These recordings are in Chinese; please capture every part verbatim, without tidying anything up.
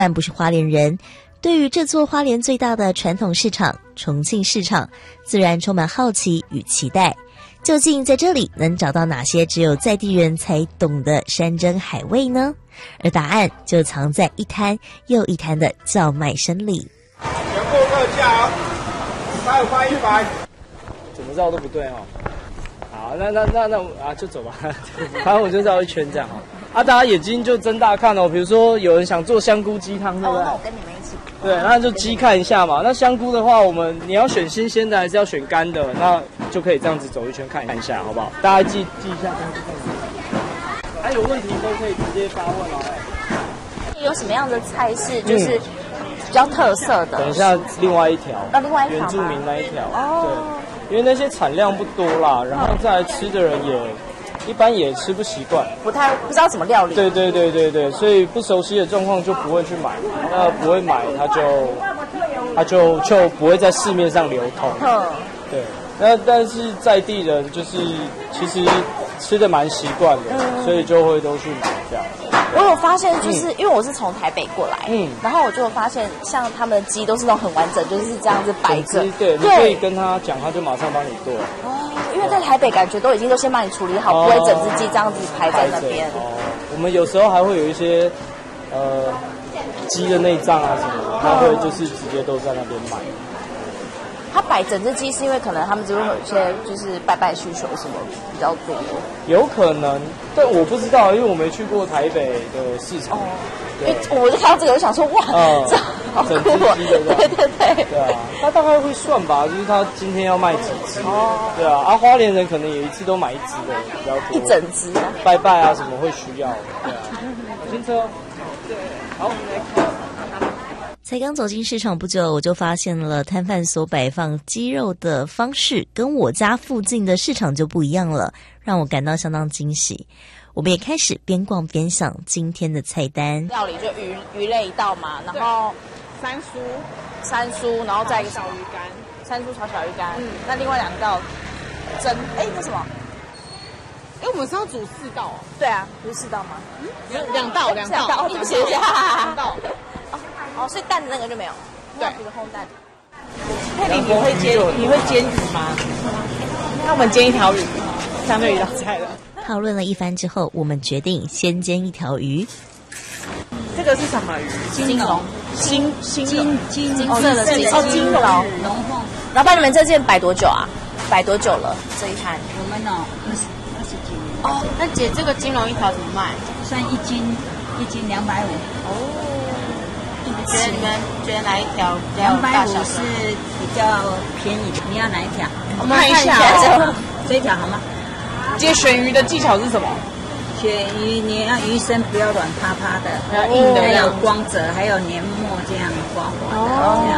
但不是花莲人，对于这座花莲最大的传统市场重庆市场，自然充满好奇与期待。究竟在这里能找到哪些只有在地人才懂的山珍海味呢？而答案就藏在一摊又一摊的叫卖声里。 全部特价，三块一百，怎么绕都不对哦。好，那那那那啊，就走吧。反正我就绕一圈这样哦。啊，大家眼睛就睁大看哦。比如说有人想做香菇鸡汤，对不对？ 哦，那我跟你们一起。 对，那就鸡看一下嘛。那香菇的话，我们你要选新鲜的还是要选干的？那就可以这样子走一圈看一下，好不好？大家记记一下，这样子看。还有问题都可以直接发问哦。 有什么样的菜是就是比较特色的？ 等一下，另外一条， 那另外一条原住民那一条， 哦， 对，因为那些产量不多啦，然后再来吃的人也一般也吃不习惯， 不太不知道怎么料理。 对对对对对，所以不熟悉的状况就不会去买，那不会买他就他就就不会在市面上流通。 嗯， 对，那但是在地人就是其实吃的蛮习惯的，嗯、所以就会都去买这样。 我有发现，就是、嗯、因为我是从台北过来，嗯，然后我就发现，像他们的鸡都是那种很完整，就是这样子摆着。 对，你可以跟他讲，他就马上帮你剁。 哦，因为在台北感觉都已经都先帮你处理好，哦、不会整只鸡这样子排在那边。 哦，我们有时候还会有一些呃鸡的内脏啊什么的，他会就是直接都在那边买。 他摆整只鸡是因为可能他们只会有一些就是拜拜需求什么比较多， 有可能，但我不知道，因为我没去过台北的市场。哦， 因为我就看到这个，我想说哇，嗯、这好酷啊！对对对， 对啊，他大概会算吧，就是他今天要卖几只。哦，对啊，啊，花莲人可能也一次都买一只的比较多， 一整只啊， 拜拜啊什么会需要，对啊，新车，对，好，来看。 才刚走进市场不久，我就发现了摊贩所摆放鸡肉的方式跟我家附近的市场就不一样了，让我感到相当惊喜。我们也开始边逛边想今天的菜单。 料理就鱼鱼类一道嘛，然后三蔬， 三蔬，然后再一个小鱼干， 三蔬炒小鱼干。嗯，那另外两道蒸，哎，那什么？ 哎，我们是要煮四道哦。 对啊，不是四道吗？ 嗯，两道，两道， 哦，对不起，对不起，两道。 哦，所以蛋的那个就没有， 对， 比如烘蛋。 佩玲，你会煎你会煎鱼吗？那我们煎一条鱼，下面有一道菜了。 讨论了一番之后，我们决定先煎一条鱼。 这个是什么鱼？ 金龙， 金金金金金色的金哦，金龙龙凤。老板，你们这件摆多久啊？摆多久了？这一摊？ 我们哦，二十二十几年。 哦，那姐这个金龙一条怎么卖？ 算一斤，一斤两百五。 哦。觉得你们觉得哪一条比较大小？ 两百五是比较便宜的，你要哪一条？ 我们看一下、哦， 这一条好吗？ 姐选鱼的技巧是什么？ 选鱼你要鱼身不要软趴趴的， 要硬的， 还有光泽，还有黏膜这样滑滑的，哦、这样。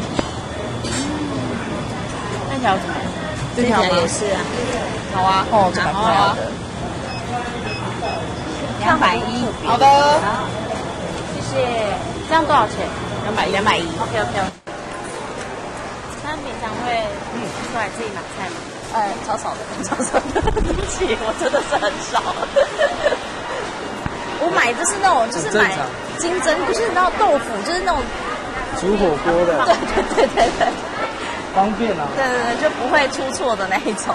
那条怎么样？ 这条也是啊。 好啊，哦，这蛮漂亮的。 两百一。 好的。 好，谢谢。这样多少钱？ 两百一，两百一。 OK OK。他平常会嗯出来自己买菜吗？呃，超少的，超少的。对不起，我真的是很少。我买的是那种，就是买金针，不是那种豆腐，就是那种煮火锅的。 对对对对对。 方便啊。 对对对，就不会出错的那一种。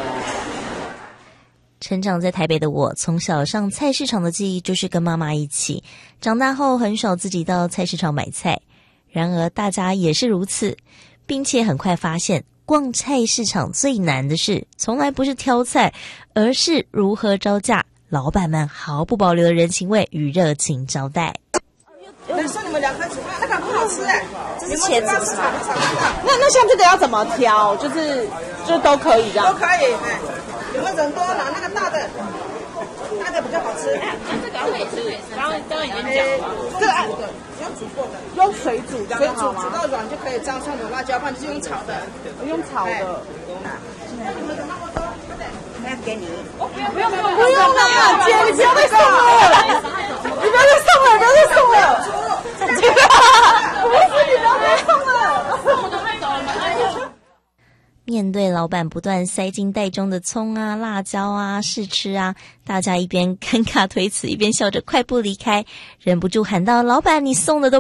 成长在台北的我，从小上菜市场的记忆就是跟妈妈一起。长大后很少自己到菜市场买菜，然而大家也是如此，并且很快发现，逛菜市场最难的事，从来不是挑菜，而是如何招架老板们毫不保留的人情味与热情招待。 能送你们两颗紫那个很好吃哎， 这是茄子是吗？ 那那像这个要怎么挑？就是就都可以这样。 都可以，哎，你们人多拿那个大的，大的比较好吃。哎， 这个也是，刚刚刚刚已经讲了， 这个用煮过的， 用水煮这样水煮煮到软就可以，这样像有辣椒饭就是用炒的， 用炒的。 那你们怎么多？ 那给你。 不用不用不用不用了，姐你不要再送了，你不要再送了，不要再送了。姐，不是你不要再送了。 面对老板不断塞进袋中的葱啊、辣椒啊、试吃啊，大家一边尴尬推辞，一边笑着快步离开，忍不住喊道：“老板，你送的都